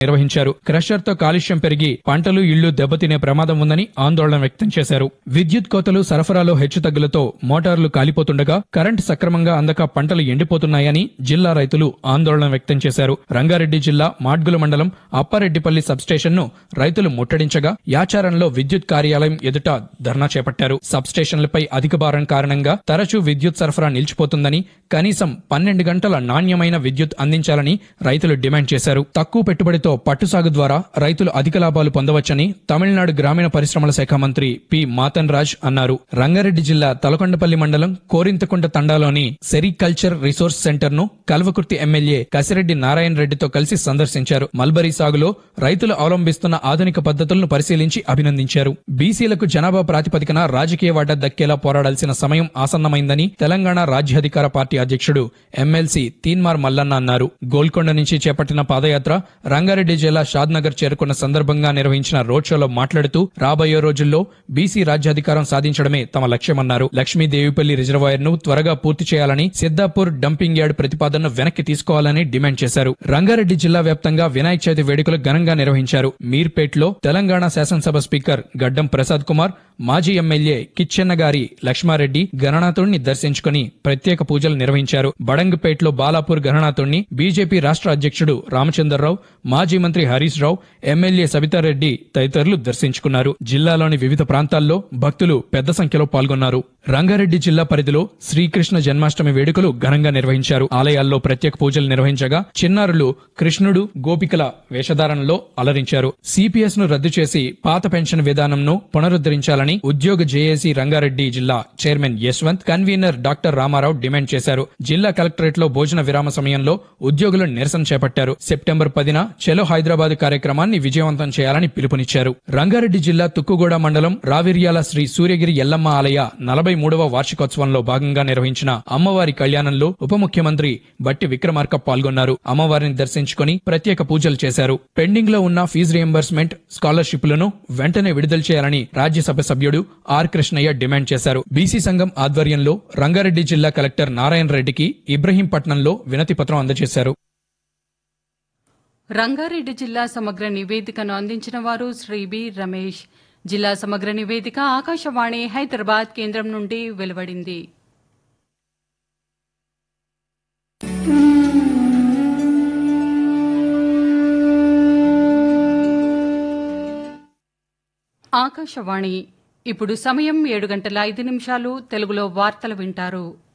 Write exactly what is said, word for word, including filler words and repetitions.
నిర్వహించారు. క్రషర్ తో కాలుష్యం పెరిగి పంటలు ఇళ్లు దెబ్బతినే ప్రమాదం ఉందని ఆందోళన వ్యక్తం చేశారు. విద్యుత్ కోతలు, సరఫరాలో హెచ్చుతగ్గులతో మోటార్లు కాలిపోతుండగా కరెంటు సక్రమంగా అందక పంటలు ఎండిపోతున్నాయని జిల్లా రైతులు ఆందోళన వ్యక్తం చేశారు. రంగారెడ్డి జిల్లా మాడ్గుల మండలం అప్పారెడ్డిపల్లి సబ్స్టేషన్ ను రైతులు ముట్టడించగా యాచారంలో విద్యుత్ కార్యాలయం ఎదుట ధర్నా చేపట్టారు. సబ్స్టేషన్లపై అధిక భారం కారణంగా తరచూ విద్యుత్ సరఫరా నిలిచిపోతుందని, కనీసం పన్నెండు గంటల నాణ్యమైన విద్యుత్ అందించాలని రైతులు డిమాండ్ చేశారు. తక్కువ పెట్టుబడితో పట్టుసాగు ద్వారా రైతులు అధిక లాభాలు పొందవచ్చని తమిళనాడు గ్రామీణ పరిశ్రమల శాఖ మంత్రి పి మాతన్ రాజ్ అన్నారు. రంగారెడ్డి జిల్లా తలకొండపల్లి మండలం కోరింతకుంట తండాలోని సెరికల్చర్ రిసోర్స్ సెంటర్ ను కల్వకుర్తి ఎమ్మెల్యే కసిరెడ్డి నారాయణ రెడ్డితో కలిసి సందర్శించారు. మల్బరీ సాగులో రైతులు అవలంబిస్తున్న ఆధునిక పద్ధతులను పరిశీలించి అభినందించారు. బీసీలకు జనాభా ప్రాతిపదికన రాజకీయ వాటా దక్కేలా పోరాడాల్సిన సమయం ఆసన్నమైందని తెలంగాణ రాజ్యాధికార పార్టీ అధ్యక్షుడు ఎమ్మెల్సీ తీన్మార్ మల్లన్న అన్నారు. గోల్కొండ నుంచి చేపట్టిన పాదయాత్ర రంగారెడ్డి జిల్లా షాద్నగర్ చేరుకున్న సందర్భంగా నిర్వహించిన రోడ్ షోలో మాట్లాడుతూ రాబోయే రోజుల్లో బీసీ రాజ్యాధికారం సాధించడమే తమ లక్ష్యమన్నారు. లక్ష్మీదేవిపల్లి రిజర్వాయర్ ను త్వరగా పూర్తి చేయాలని, సిద్దాపూర్ డంపింగ్ యార్డ్ ప్రతిపాదనను వెనక్కి తీసుకోవాలని డిమాండ్ చేశారు. రంగారెడ్డి జిల్లా వ్యాప్తంగా వినాయక చవితి వేడుకలు ఘనంగా నిర్వహించారు. మీర్పేట్లో తెలంగాణ శాసనసభ స్పీకర్ గడ్డం ప్రసాద్ కుమార్, మాజీ ఎమ్మెల్యే కిచ్చెన్నగారి లక్ష్మారెడ్డి గణనాథుడిని దర్శించుకుని ప్రత్యేక పూజలు నిర్వహించారు. బడంగపేట్లో బాలాపూర్ గణనాథుడిని బీజేపీ రాష్ట్ర అధ్యక్షుడు రామచంద్రరావు, మాజీ మంత్రి హరీష్ రావు, ఎమ్మెల్యే సబితారెడ్డి తదితరులు దర్శించుకున్నారు. జిల్లాలోని వివిధ ప్రాంతాల్లో భక్తులు పెద్ద సంఖ్యలో పాల్గొన్నారు. రంగారెడ్డి జిల్లా పరిధిలో శ్రీకృష్ణ జన్మాష్టమి వేడుకలు ఘనంగా నిర్వహించారు. ఆలయాల్లో ప్రత్యేక పూజలు నిర్వహించగా చిన్నారులు కృష్ణుడు, గోపికల వేషధారణలో అలరించారు. సిపిఎస్ ను రద్దు చేసి పాత పెన్షన్ విధానంను పునరుద్ధరించాలని ఉద్యోగ జేఏసీ రంగారెడ్డి జిల్లా chairman Yashwant, convener doctor Ramarao demand చేశారు. జిల్లా కలెక్టరేట్ లో భోజన విరామ సమయంలో ఉద్యోగులు నిరసన చేపట్టారు. సెప్టెంబర్ పదిన చలో హైదరాబాద్ కార్యక్రమాన్ని విజయవంతం చేయాలని పిలుపునిచ్చారు. రంగారెడ్డి జిల్లా తుక్కుగూడ మండలం రావిర్యాల శ్రీ సూర్యగిరి ఎల్లమ్మ ఆలయ నలభై మూడవ వార్షికోత్సవంలో భాగంగా నిర్వహించిన అమ్మవారి కళ్యాణంలో ఉప ముఖ్యమంత్రి బట్టి విక్రమార్క పాల్గొన్నారు. అమ్మవారిని దర్శించుకుని ప్రత్యేక పూజలు చేశారు. పెండింగ్ లో ఉన్న ఫీజు రియంబర్స్మెంట్, స్కాలర్షిప్లను వెంటనే విడుదల చేయాలని రాజ్యసభ సభ్యుడు ఆర్ కృష్ణయ్య డిమాండ్ చేశారు. బీసీ సంఘం ఆధ్వర్యంలో రంగారెడ్డి జిల్లా కలెక్టర్ నారాయణ రెడ్డికి ఇబ్రహీంపట్నంలో వినతి పత్రం అందజేశారు. రంగారెడ్డి జిల్లా సమగ్ర నివేదికను అందించిన వారు శ్రీ బి రమేష్. జిల్లా సమగ్ర నివేదిక ఆకాశవాణి హైదరాబాద్ కేంద్రం నుండి వెలువడింది. ఆకాశవాణి ఇప్పుడు సమయం ఏడు గంటల ఐదు నిమిషాలు. తెలుగులో వార్తలు వింటారు.